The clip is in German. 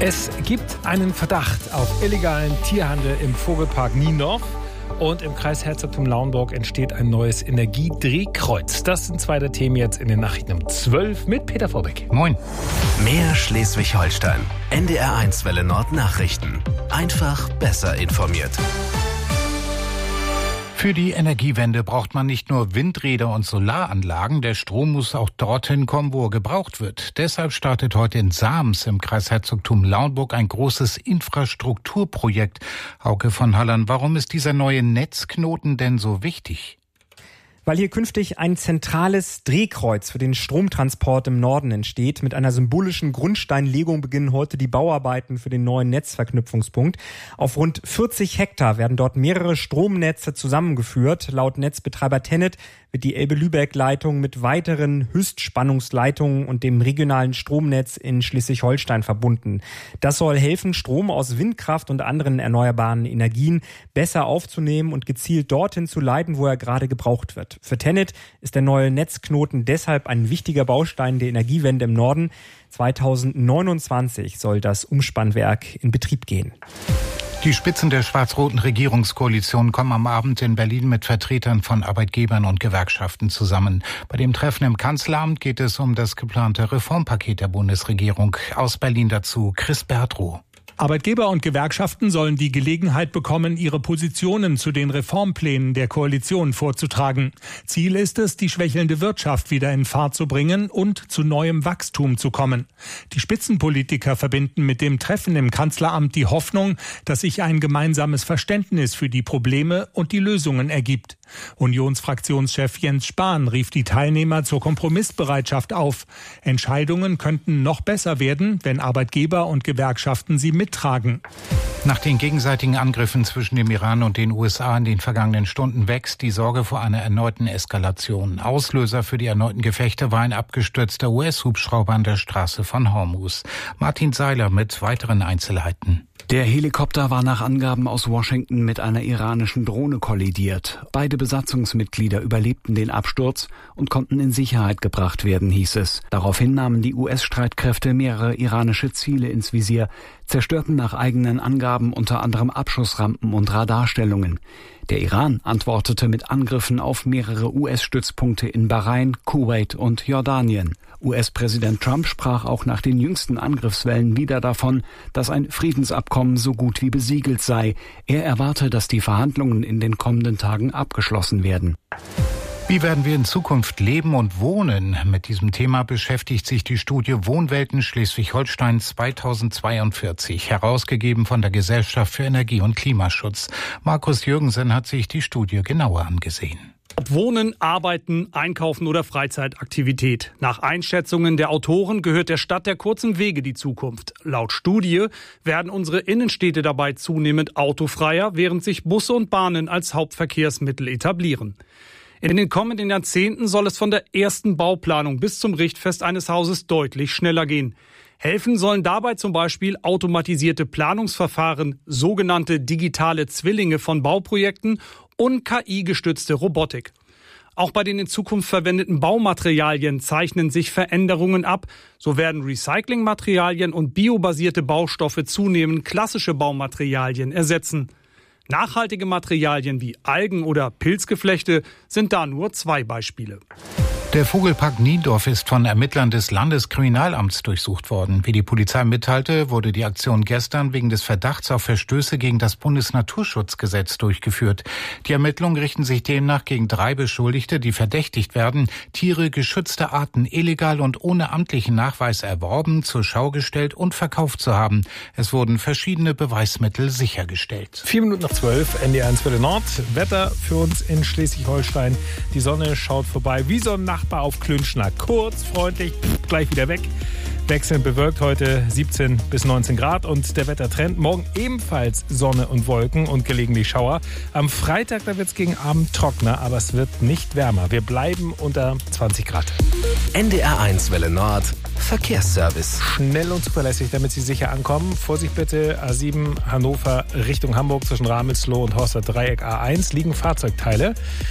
Es gibt einen Verdacht auf illegalen Tierhandel im Vogelpark Niendorf. Und im Kreis Herzogtum Lauenburg entsteht ein neues Energiedrehkreuz. Das sind zwei der Themen jetzt in den Nachrichten um 12 mit Peter Vorbeck. Moin. Mehr Schleswig-Holstein. NDR1 Welle Nord Nachrichten. Einfach besser informiert. Für die Energiewende braucht man nicht nur Windräder und Solaranlagen. Der Strom muss auch dorthin kommen, wo er gebraucht wird. Deshalb startet heute in Sams im Kreis Herzogtum Lauenburg ein großes Infrastrukturprojekt. Hauke von Hallern, warum ist dieser neue Netzknoten denn so wichtig? Weil hier künftig ein zentrales Drehkreuz für den Stromtransport im Norden entsteht. Mit einer symbolischen Grundsteinlegung beginnen heute die Bauarbeiten für den neuen Netzverknüpfungspunkt. Auf rund 40 Hektar werden dort mehrere Stromnetze zusammengeführt. Laut Netzbetreiber TenneT wird die Elbe-Lübeck-Leitung mit weiteren Höchstspannungsleitungen und dem regionalen Stromnetz in Schleswig-Holstein verbunden. Das soll helfen, Strom aus Windkraft und anderen erneuerbaren Energien besser aufzunehmen und gezielt dorthin zu leiten, wo er gerade gebraucht wird. Für TenneT ist der neue Netzknoten deshalb ein wichtiger Baustein der Energiewende im Norden. 2029 soll das Umspannwerk in Betrieb gehen. Die Spitzen der schwarz-roten Regierungskoalition kommen am Abend in Berlin mit Vertretern von Arbeitgebern und Gewerkschaften zusammen. Bei dem Treffen im Kanzleramt geht es um das geplante Reformpaket der Bundesregierung. Aus Berlin dazu Chris Bertrow. Arbeitgeber und Gewerkschaften sollen die Gelegenheit bekommen, ihre Positionen zu den Reformplänen der Koalition vorzutragen. Ziel ist es, die schwächelnde Wirtschaft wieder in Fahrt zu bringen und zu neuem Wachstum zu kommen. Die Spitzenpolitiker verbinden mit dem Treffen im Kanzleramt die Hoffnung, dass sich ein gemeinsames Verständnis für die Probleme und die Lösungen ergibt. Unionsfraktionschef Jens Spahn rief die Teilnehmer zur Kompromissbereitschaft auf. Entscheidungen könnten noch besser werden, wenn Arbeitgeber und Gewerkschaften sie mittragen. Nach den gegenseitigen Angriffen zwischen dem Iran und den USA in den vergangenen Stunden wächst die Sorge vor einer erneuten Eskalation. Auslöser für die erneuten Gefechte war ein abgestürzter US-Hubschrauber an der Straße von Hormuz. Martin Seiler mit weiteren Einzelheiten. Der Helikopter war nach Angaben aus Washington mit einer iranischen Drohne kollidiert. Beide Besatzungsmitglieder überlebten den Absturz und konnten in Sicherheit gebracht werden, hieß es. Daraufhin nahmen die US-Streitkräfte mehrere iranische Ziele ins Visier, zerstörten nach eigenen Angaben unter anderem Abschussrampen und Radarstellungen. Der Iran antwortete mit Angriffen auf mehrere US-Stützpunkte in Bahrain, Kuwait und Jordanien. US-Präsident Trump sprach auch nach den jüngsten Angriffswellen wieder davon, dass ein Friedensabkommen so gut wie besiegelt sei. Er erwarte, dass die Verhandlungen in den kommenden Tagen abgeschlossen werden. Wie werden wir in Zukunft leben und wohnen? Mit diesem Thema beschäftigt sich die Studie Wohnwelten Schleswig-Holstein 2042, herausgegeben von der Gesellschaft für Energie- und Klimaschutz. Markus Jürgensen hat sich die Studie genauer angesehen. Ob Wohnen, Arbeiten, Einkaufen oder Freizeitaktivität. Nach Einschätzungen der Autoren gehört der Stadt der kurzen Wege die Zukunft. Laut Studie werden unsere Innenstädte dabei zunehmend autofreier, während sich Busse und Bahnen als Hauptverkehrsmittel etablieren. In den kommenden Jahrzehnten soll es von der ersten Bauplanung bis zum Richtfest eines Hauses deutlich schneller gehen. Helfen sollen dabei zum Beispiel automatisierte Planungsverfahren, sogenannte digitale Zwillinge von Bauprojekten und KI-gestützte Robotik. Auch bei den in Zukunft verwendeten Baumaterialien zeichnen sich Veränderungen ab. So werden Recyclingmaterialien und biobasierte Baustoffe zunehmend klassische Baumaterialien ersetzen. Nachhaltige Materialien wie Algen- oder Pilzgeflechte sind da nur zwei Beispiele. Der Vogelpark Niendorf ist von Ermittlern des Landeskriminalamts durchsucht worden. Wie die Polizei mitteilte, wurde die Aktion gestern wegen des Verdachts auf Verstöße gegen das Bundesnaturschutzgesetz durchgeführt. Die Ermittlungen richten sich demnach gegen 3 Beschuldigte, die verdächtigt werden, Tiere geschützter Arten illegal und ohne amtlichen Nachweis erworben, zur Schau gestellt und verkauft zu haben. Es wurden verschiedene Beweismittel sichergestellt. 11:04, NDR1 Welle Nord. Wetter für uns in Schleswig-Holstein. Die Sonne schaut vorbei wie so ein Nachbar auf Klünschner. Kurz, freundlich, gleich wieder weg. Wechselnd bewölkt heute 17 bis 19 Grad und der Wettertrend. Morgen ebenfalls Sonne und Wolken und gelegentlich Schauer. Am Freitag, da wird es gegen Abend trockener, aber es wird nicht wärmer. Wir bleiben unter 20 Grad. NDR1 Welle Nord Verkehrsservice. Schnell und zuverlässig, damit Sie sicher ankommen. Vorsicht bitte, A7 Hannover Richtung Hamburg zwischen Ramelsloh und Horster Dreieck A1 liegen Fahrzeugteile.